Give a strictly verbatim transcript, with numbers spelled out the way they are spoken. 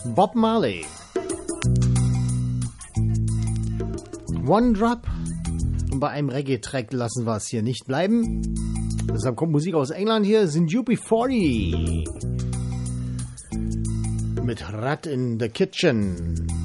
Bob Marley. One Drop. Und bei einem Reggae-Track lassen wir es hier nicht bleiben. Deshalb kommt Musik aus England hier, sind U B vierzig. Mit Rat in the Kitchen.